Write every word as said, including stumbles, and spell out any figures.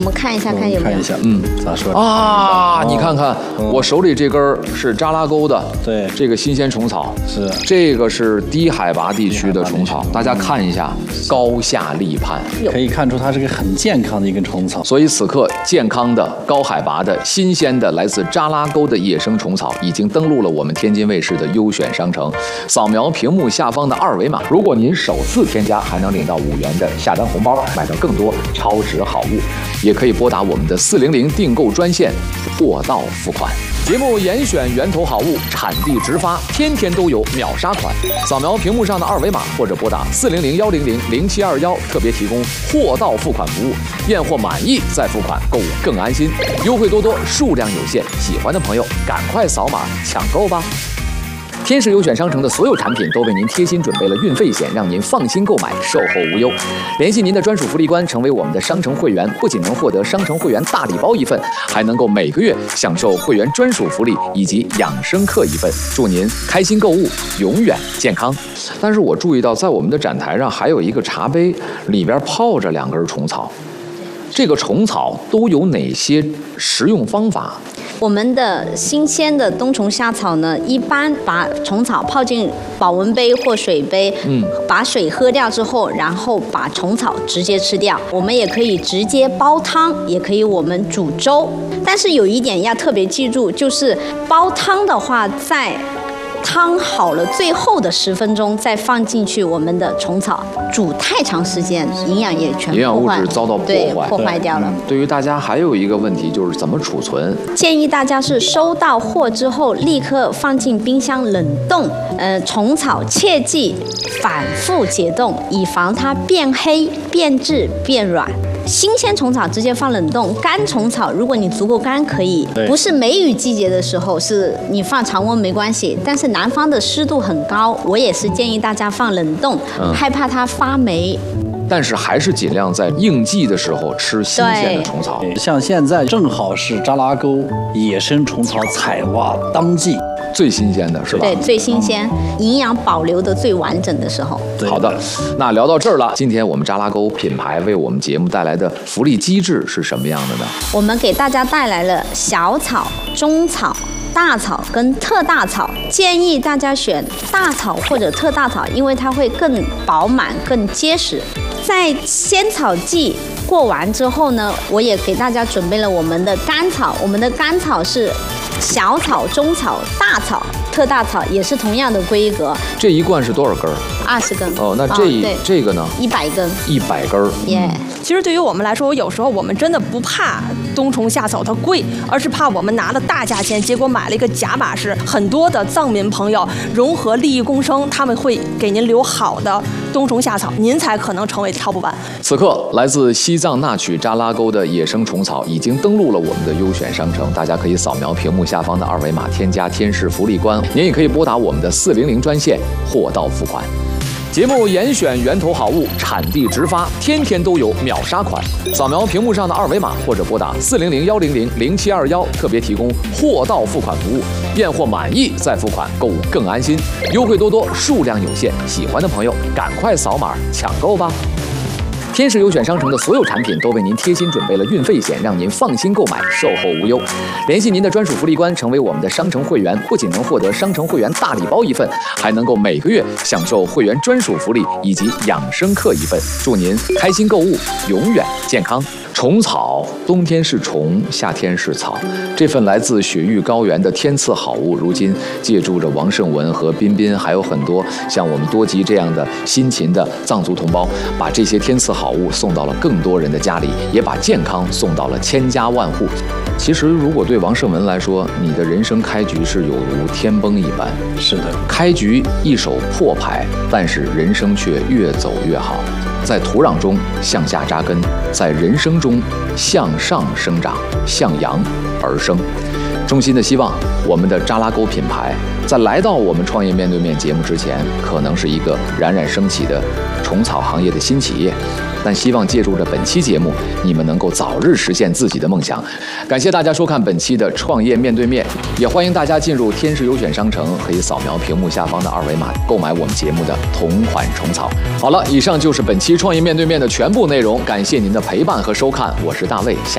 我们看一下，看有没有？ 看一下，嗯，咋说啊？ 你看看，我手里这根是扎拉沟的， 对， 这个新鲜虫草是， 这个是低海拔地区的虫草，大家看一下，高下立判， 可以看出它是个很健康的一根虫草。 所以此刻，健康的、高海拔的、新鲜的，来自扎拉沟的野生虫草已经登陆了我们天津卫视的优选商城。扫描屏幕下方的二维码，如果您首次添加，还能领到五元的下单红包，买到更多超值好物。也可以拨打我们的四零零订购专线，货到付款。节目严选源头好物，产地直发，天天都有秒杀款。扫描屏幕上的二维码，或者拨打四零零幺零零零七二幺，特别提供货到付款服务，验货满意再付款，购物更安心。优惠多多，数量有限，喜欢的朋友赶快扫码抢购吧。天使优选商城的所有产品都为您贴心准备了运费险，让您放心购买，售后无忧。联系您的专属福利官，成为我们的商城会员，不仅能获得商城会员大礼包一份，还能够每个月享受会员专属福利以及养生课一份。祝您开心购物，永远健康。但是我注意到，在我们的展台上还有一个茶杯，里边泡着两根虫草。这个虫草都有哪些食用方法？ 我们的新鲜的冬虫夏草呢，一般把虫草泡进保温杯或水杯，嗯，把水喝掉之后，然后把虫草直接吃掉。我们也可以直接煲汤，也可以我们煮粥。但是有一点要特别记住，就是煲汤的话，在汤好了最后的十分钟再放进去我们的虫草，煮太长时间，营养也全营养物质遭到破坏， 破坏掉了。 嗯、对于大家还有一个问题就是怎么储存？ 建议大家是收到货之后立刻放进冰箱冷冻。呃，虫草切记反复解冻，以防它变黑、变质、变软。新鲜虫草直接放冷冻，干虫草如果你足够干可以，不是梅雨季节的时候是你放常温没关系，但是南方的湿度很高，我也是建议大家放冷冻，嗯、害怕它发霉。 但是还是尽量在应季的时候吃新鲜的虫草。 像现在正好是扎拉沟野生虫草采挖当季， 最新鲜的是吧？ 对，最新鲜，嗯、营养保留的最完整的时候。 好的，那聊到这儿了，今天我们扎拉沟品牌为我们节目带来的福利机制是什么样的呢？ 我们给大家带来了小草、中草、大草跟特大草，建议大家选大草或者特大草，因为它会更饱满、更结实。在仙草季过完之后呢，我也给大家准备了我们的甘草。我们的甘草是小草、中草、大草、特大草，也是同样的规格。 这一罐是多少根？ 二十根。 哦，那这、哦、这个呢？ 一百根。 一百根。 耶、yeah 嗯。其实对于我们来说，有时候我们真的不怕冬虫夏草它贵，而是怕我们拿了大价钱，结果买了一个假把式。很多的藏民朋友融合利益共生，他们会给您留好的冬虫夏草，您才可能成为top one。 此刻，来自西藏那曲扎拉沟的野生虫草已经登陆了我们的优选商城，大家可以扫描屏幕下方的二维码添加天使福利官，您也可以拨打我们的四零零专线，货到付款。节目严选源头好物，产地直发，天天都有秒杀款。扫描屏幕上的二维码，或者拨打四零零幺零零零七二幺，特别提供货到付款服务，验货满意再付款，购物更安心。优惠多多，数量有限，喜欢的朋友赶快扫码抢购吧。天使优选商城的所有产品都为您贴心准备了运费险，让您放心购买，售后无忧。联系您的专属福利官，成为我们的商城会员，不仅能获得商城会员大礼包一份，还能够每个月享受会员专属福利以及养生课一份。祝您开心购物，永远健康。虫草，冬天是虫，夏天是草。这份来自雪域高原的天赐好物，如今借助着王胜文和彬彬，还有很多像我们多吉这样的辛勤的藏族同胞，把这些天赐好物送到了更多人的家里，也把健康送到了千家万户。其实，如果对王胜文来说，你的人生开局是有如天崩一般。 是的， 开局一手破牌，但是人生却越走越好。在土壤中向下扎根，在人生中向上生长，向阳而生。衷心的希望我们的扎拉沟品牌在来到我们创业面对面节目之前，可能是一个冉冉升起的虫草行业的新企业，但希望借助着本期节目，你们能够早日实现自己的梦想。感谢大家收看本期的创业面对面，也欢迎大家进入天使优选商城，可以扫描屏幕下方的二维码购买我们节目的同款虫草。好了，以上就是本期创业面对面的全部内容，感谢您的陪伴和收看，我是大卫，下